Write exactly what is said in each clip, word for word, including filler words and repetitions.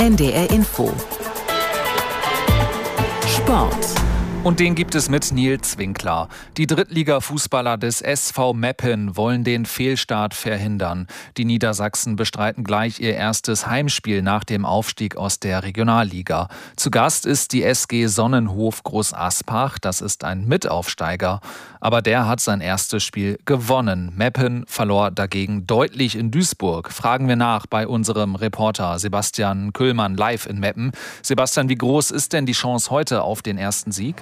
N D R Info. Sport. Und den gibt es mit Nils Winkler. Die Drittliga-Fußballer des S V Meppen wollen den Fehlstart verhindern. Die Niedersachsen bestreiten gleich ihr erstes Heimspiel nach dem Aufstieg aus der Regionalliga. Zu Gast ist die S G Sonnenhof Großaspach. Das ist ein Mitaufsteiger. Aber der hat sein erstes Spiel gewonnen. Meppen verlor dagegen deutlich in Duisburg. Fragen wir nach bei unserem Reporter Sebastian Kühlmann live in Meppen. Sebastian, wie groß ist denn die Chance heute auf den ersten Sieg?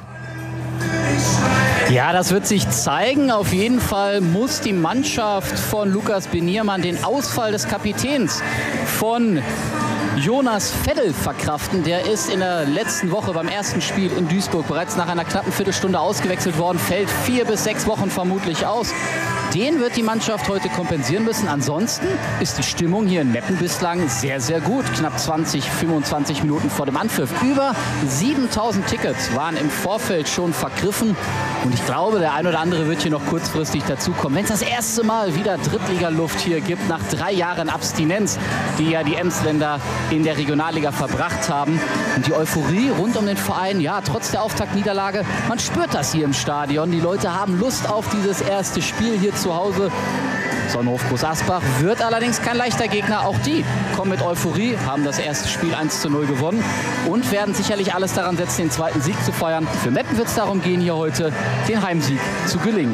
Ja, das wird sich zeigen. Auf jeden Fall muss die Mannschaft von Lukas Beniermann den Ausfall des Kapitäns von Jonas Veddel verkraften. Der ist in der letzten Woche beim ersten Spiel in Duisburg bereits nach einer knappen Viertelstunde ausgewechselt worden. Fällt vier bis sechs Wochen vermutlich aus. Den wird die Mannschaft heute kompensieren müssen. Ansonsten ist die Stimmung hier in Meppen bislang sehr, sehr gut. Knapp zwanzig, fünfundzwanzig Minuten vor dem Anpfiff. Über siebentausend Tickets waren im Vorfeld schon vergriffen. Und ich glaube, der ein oder andere wird hier noch kurzfristig dazukommen. Wenn es das erste Mal wieder Drittligaluft hier gibt, nach drei Jahren Abstinenz, die ja die Emsländer in der Regionalliga verbracht haben. Und die Euphorie rund um den Verein, ja, trotz der Auftaktniederlage, man spürt das hier im Stadion. Die Leute haben Lust auf dieses erste Spiel hier zu Hause. Sonnenhof Großaspach wird allerdings kein leichter Gegner. Auch die kommen mit Euphorie, haben das erste Spiel eins zu null gewonnen und werden sicherlich alles daran setzen, den zweiten Sieg zu feiern. Für Meppen wird es darum gehen, hier heute den Heimsieg zu gelingen.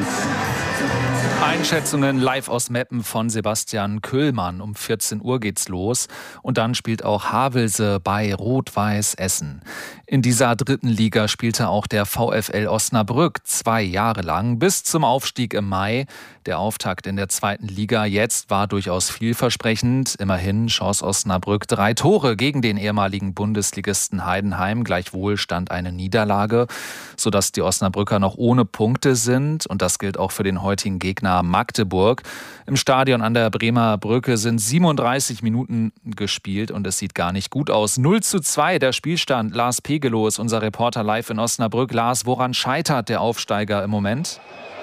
Einschätzungen live aus Meppen von Sebastian Kühlmann. Um vierzehn Uhr geht's los. Und dann spielt auch Havelse bei Rot-Weiß Essen. In dieser dritten Liga spielte auch der VfL Osnabrück zwei Jahre lang bis zum Aufstieg im Mai. Der Auftakt in der zweiten Liga jetzt war durchaus vielversprechend. Immerhin schoss Osnabrück drei Tore gegen den ehemaligen Bundesligisten Heidenheim. Gleichwohl stand eine Niederlage, sodass die Osnabrücker noch ohne Punkte sind. Und das gilt auch für den heutigen Gegner Magdeburg. Im Stadion an der Bremer Brücke sind siebenunddreißig Minuten gespielt und es sieht gar nicht gut aus. null zu zwei der Spielstand. Lars Pegelow ist unser Reporter live in Osnabrück. Lars, woran scheitert der Aufsteiger im Moment?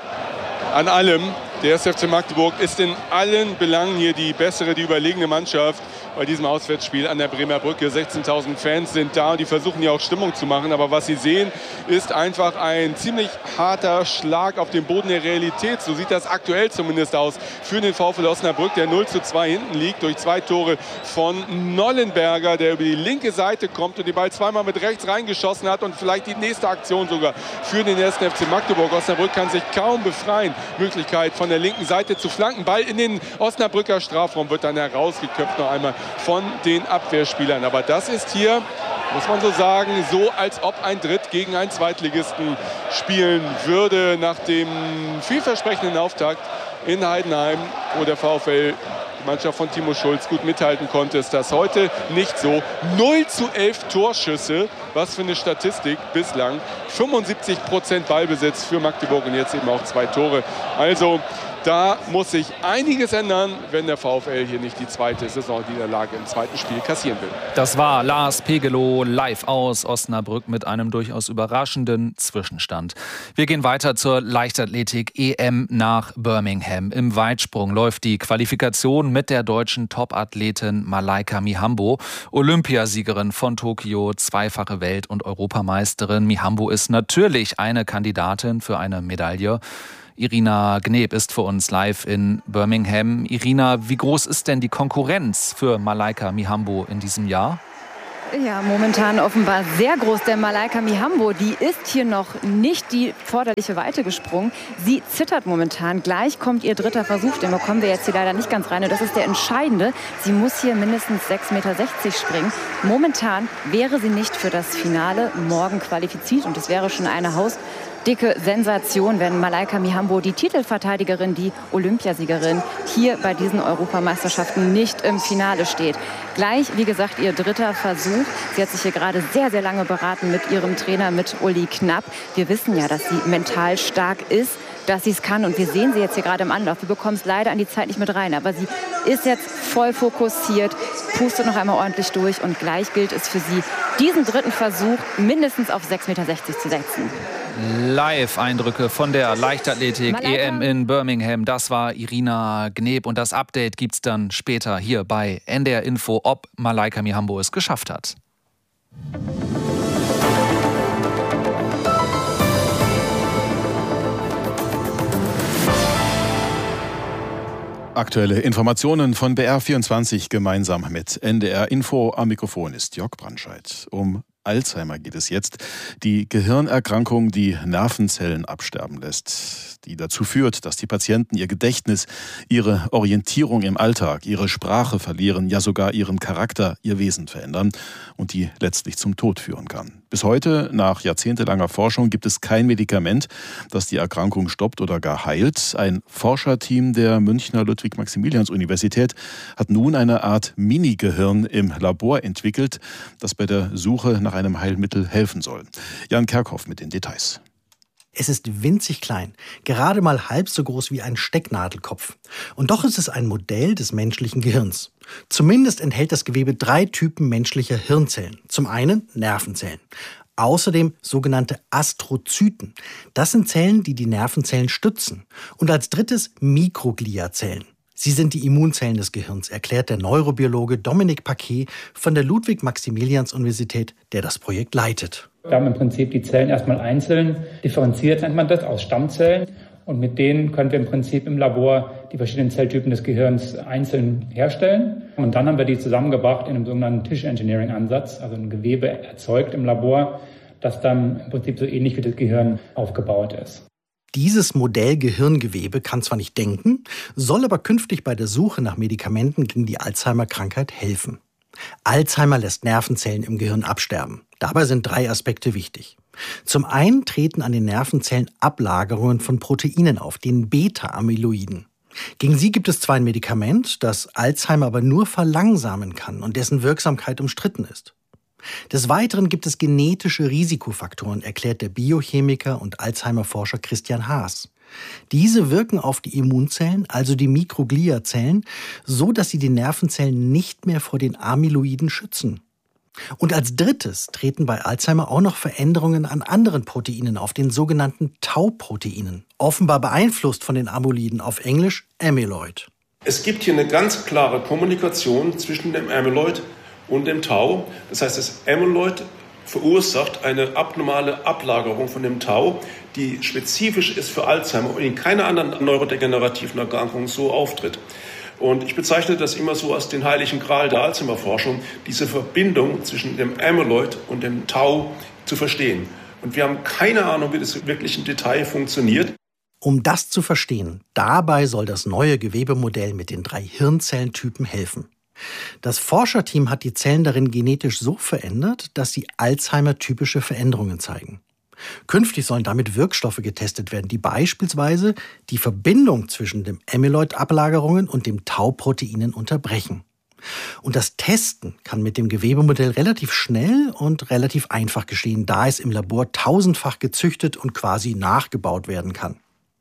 An allem. Der erste F C Magdeburg ist in allen Belangen hier die bessere, die überlegene Mannschaft bei diesem Auswärtsspiel an der Bremer Brücke. sechzehntausend Fans sind da und die versuchen hier auch Stimmung zu machen. Aber was sie sehen, ist einfach ein ziemlich harter Schlag auf den Boden der Realität. So sieht das aktuell zumindest aus für den VfL Osnabrück, der null zu zwei hinten liegt durch zwei Tore von Nollenberger, der über die linke Seite kommt und den Ball zweimal mit rechts reingeschossen hat und vielleicht die nächste Aktion sogar für den ersten F C Magdeburg. Osnabrück kann sich kaum befreien. Möglichkeit von der linken Seite zu flanken. Ball in den Osnabrücker Strafraum wird dann herausgeköpft noch einmal von den Abwehrspielern. Aber das ist hier, muss man so sagen, so als ob ein Dritt gegen einen Zweitligisten spielen würde nach dem vielversprechenden Auftakt in Heidenheim, wo der VfL, die Mannschaft von Timo Schulz, gut mithalten konnte, ist das heute nicht so. null zu elf Torschüsse, was für eine Statistik bislang. fünfundsiebzig Prozent Ballbesitz für Magdeburg und jetzt eben auch zwei Tore. Also da muss sich einiges ändern, wenn der VfL hier nicht die zweite Saisonniederlage im zweiten Spiel kassieren will. Das war Lars Pegelow live aus Osnabrück mit einem durchaus überraschenden Zwischenstand. Wir gehen weiter zur Leichtathletik-E M nach Birmingham. Im Weitsprung läuft die Qualifikation mit der deutschen Topathletin Malaika Mihambo, Olympiasiegerin von Tokio, zweifache Welt- und Europameisterin. Mihambo ist natürlich eine Kandidatin für eine Medaille. Irina Gneb ist für uns live in Birmingham. Irina, wie groß ist denn die Konkurrenz für Malaika Mihambo in diesem Jahr? Ja, momentan offenbar sehr groß, denn Malaika Mihambo, die ist hier noch nicht die forderliche Weite gesprungen. Sie zittert momentan. Gleich kommt ihr dritter Versuch, den bekommen wir jetzt hier leider nicht ganz rein. Und das ist der entscheidende. Sie muss hier mindestens sechs Komma sechzig Meter springen. Momentan wäre sie nicht für das Finale morgen qualifiziert und es wäre schon eine Haus dicke Sensation, wenn Malaika Mihambo, die Titelverteidigerin, die Olympiasiegerin, hier bei diesen Europameisterschaften nicht im Finale steht. Gleich, wie gesagt, ihr dritter Versuch. Sie hat sich hier gerade sehr, sehr lange beraten mit ihrem Trainer, mit Uli Knapp. Wir wissen ja, dass sie mental stark ist, dass sie es kann. Und wir sehen sie jetzt hier gerade im Anlauf. Wir bekommen es leider an die Zeit nicht mit rein. Aber sie ist jetzt voll fokussiert, pustet noch einmal ordentlich durch. Und gleich gilt es für sie, diesen dritten Versuch mindestens auf sechs Komma sechzig Meter zu setzen. Live-Eindrücke von der Leichtathletik-E M in Birmingham. Das war Irina Gneb. Und das Update gibt's dann später hier bei N D R Info, ob Malaika Mihambo es geschafft hat. Aktuelle Informationen von B R vierundzwanzig gemeinsam mit N D R Info. Am Mikrofon ist Jörg Brandscheid. Um Alzheimer geht es jetzt. Die Gehirnerkrankung, die Nervenzellen absterben lässt, die dazu führt, dass die Patienten ihr Gedächtnis, ihre Orientierung im Alltag, ihre Sprache verlieren, ja sogar ihren Charakter, ihr Wesen verändern und die letztlich zum Tod führen kann. Bis heute, nach jahrzehntelanger Forschung, gibt es kein Medikament, das die Erkrankung stoppt oder gar heilt. Ein Forscherteam der Münchner Ludwig-Maximilians-Universität hat nun eine Art Mini-Gehirn im Labor entwickelt, das bei der Suche nach einem Heilmittel helfen soll. Jan Kerkhoff mit den Details. Es ist winzig klein, gerade mal halb so groß wie ein Stecknadelkopf. Und doch ist es ein Modell des menschlichen Gehirns. Zumindest enthält das Gewebe drei Typen menschlicher Hirnzellen. Zum einen Nervenzellen. Außerdem sogenannte Astrozyten. Das sind Zellen, die die Nervenzellen stützen. Und als drittes Mikrogliazellen. Sie sind die Immunzellen des Gehirns, erklärt der Neurobiologe Dominique Paquet von der Ludwig-Maximilians-Universität, der das Projekt leitet. Wir haben im Prinzip die Zellen erstmal einzeln differenziert, nennt man das, aus Stammzellen. Und mit denen können wir im Prinzip im Labor die verschiedenen Zelltypen des Gehirns einzeln herstellen. Und dann haben wir die zusammengebracht in einem sogenannten Tissue-Engineering-Ansatz, also ein Gewebe erzeugt im Labor, das dann im Prinzip so ähnlich wie das Gehirn aufgebaut ist. Dieses Modell Gehirngewebe kann zwar nicht denken, soll aber künftig bei der Suche nach Medikamenten gegen die Alzheimer-Krankheit helfen. Alzheimer lässt Nervenzellen im Gehirn absterben. Dabei sind drei Aspekte wichtig. Zum einen treten an den Nervenzellen Ablagerungen von Proteinen auf, den Beta-Amyloiden. Gegen sie gibt es zwar ein Medikament, das Alzheimer aber nur verlangsamen kann und dessen Wirksamkeit umstritten ist. Des Weiteren gibt es genetische Risikofaktoren, erklärt der Biochemiker und Alzheimer-Forscher Christian Haas. Diese wirken auf die Immunzellen, also die Mikrogliazellen, so dass sie die Nervenzellen nicht mehr vor den Amyloiden schützen. Und als drittes treten bei Alzheimer auch noch Veränderungen an anderen Proteinen auf, den sogenannten Tau-Proteinen, offenbar beeinflusst von den Amyloiden, auf Englisch Amyloid. Es gibt hier eine ganz klare Kommunikation zwischen dem Amyloid und dem Tau. Das heißt, das Amyloid verursacht eine abnormale Ablagerung von dem Tau, die spezifisch ist für Alzheimer und in keiner anderen neurodegenerativen Erkrankung so auftritt. Und ich bezeichne das immer so als den heiligen Gral der Alzheimer-Forschung, diese Verbindung zwischen dem Amyloid und dem Tau zu verstehen. Und wir haben keine Ahnung, wie das wirklich im Detail funktioniert. Um das zu verstehen, dabei soll das neue Gewebemodell mit den drei Hirnzellentypen helfen. Das Forscherteam hat die Zellen darin genetisch so verändert, dass sie Alzheimer-typische Veränderungen zeigen. Künftig sollen damit Wirkstoffe getestet werden, die beispielsweise die Verbindung zwischen den Amyloid-Ablagerungen und dem Tau-Proteinen unterbrechen. Und das Testen kann mit dem Gewebemodell relativ schnell und relativ einfach geschehen, da es im Labor tausendfach gezüchtet und quasi nachgebaut werden kann.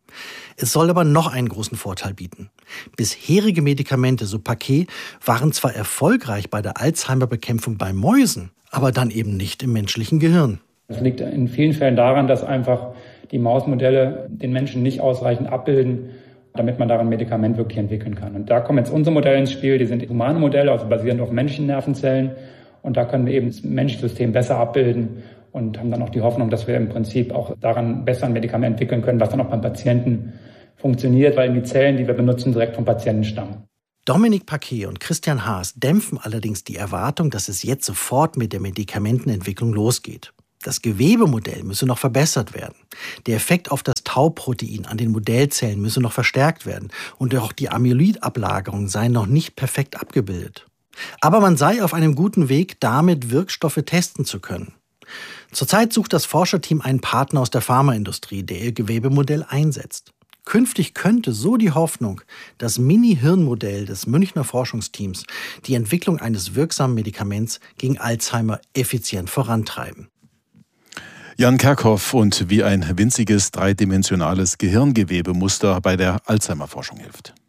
Es soll aber noch einen großen Vorteil bieten. Bisherige Medikamente, so Paquet, waren zwar erfolgreich bei der Alzheimer-Bekämpfung bei Mäusen, aber dann eben nicht im menschlichen Gehirn. Das liegt in vielen Fällen daran, dass einfach die Mausmodelle den Menschen nicht ausreichend abbilden, damit man daran ein Medikament wirklich entwickeln kann. Und da kommen jetzt unsere Modelle ins Spiel, die sind humane Modelle, also basierend auf menschlichen Nervenzellen. Und da können wir eben das menschliche System besser abbilden und haben dann auch die Hoffnung, dass wir im Prinzip auch daran besser ein Medikament entwickeln können, was dann auch beim Patienten funktioniert, weil die Zellen, die wir benutzen, direkt vom Patienten stammen. Dominique Paquet und Christian Haas dämpfen allerdings die Erwartung, dass es jetzt sofort mit der Medikamentenentwicklung losgeht. Das Gewebemodell müsse noch verbessert werden. Der Effekt auf das Tau-Protein an den Modellzellen müsse noch verstärkt werden. Und auch die Amyloid-Ablagerungen seien noch nicht perfekt abgebildet. Aber man sei auf einem guten Weg, damit Wirkstoffe testen zu können. Zurzeit sucht das Forscherteam einen Partner aus der Pharmaindustrie, der ihr Gewebemodell einsetzt. Künftig könnte so die Hoffnung, das Mini-Hirnmodell des Münchner Forschungsteams die Entwicklung eines wirksamen Medikaments gegen Alzheimer effizient vorantreiben. Jan Kerkhoff und wie ein winziges dreidimensionales Gehirngewebemuster bei der Alzheimer-Forschung hilft.